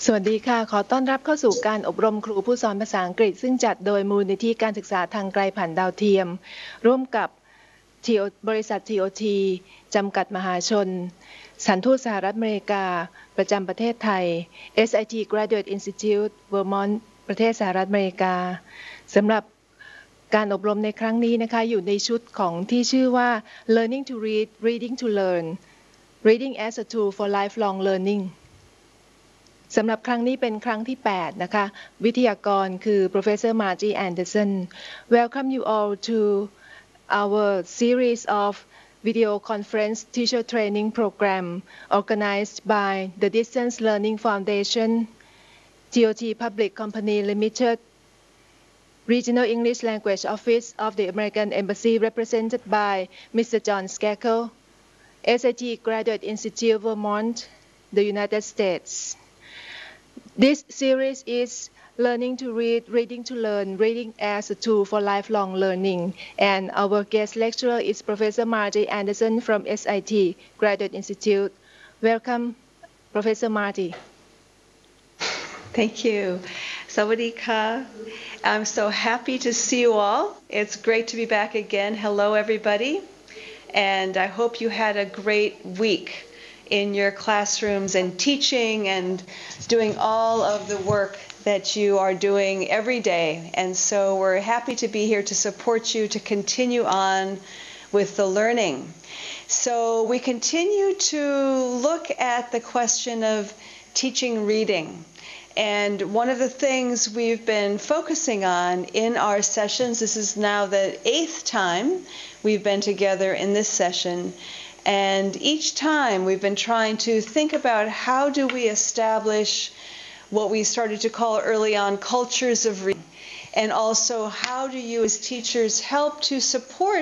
สวัสดีค่ะขอต้อนรับเข้าสู่การอบรมครูผู้สอนภาษาอังกฤษซึ่งจัดโดยมูลนิธิการศึกษาทางไกลผ่านดาวเทียมร่วมกับบริษัท TOT จำกัดมหาชนสถานทูตสหรัฐอเมริกาประจำประเทศไทย SIT Graduate Institute Vermont ประเทศสหรัฐอเมริกาสำหรับการอบรมในครั้งนี้นะคะอยู่ในชุดของที่ชื่อว่า Learning to Read Reading to Learn Reading as a Tool for Lifelong Learningสำหรับครั้งนี้เป็นครั้งที่ 8 นะคะวิทยากรคือ Professor Margie Anderson. Welcome you all to our series of video conference teacher training program organized by the Distance Learning Foundation, TOT Public Company Limited, Regional English Language Office of the American Embassy represented by Mr. John Skakel, SIT Graduate Institute Vermont, the United States.This series is Learning to Read, Reading to Learn, Reading as a Tool for Lifelong Learning. And our guest lecturer is Professor Margie Anderson from SIT Graduate Institute. Welcome, Professor Margie. Thank you. Sawadika. I'm so happy to see you all. It's great to be back again. Hello, everybody. And I hope you had a great week.in your classrooms and teaching and doing all of the work that you are doing every day. And so we're happy to be here to support you to continue on with the learning. So we continue to look at the question of teaching reading. And one of the things we've been focusing on in our sessions, this is now the 8th time we've been together in this session.And each time we've been trying to think about how do we establish what we started to call early on cultures of reading, and also how do you as teachers help to support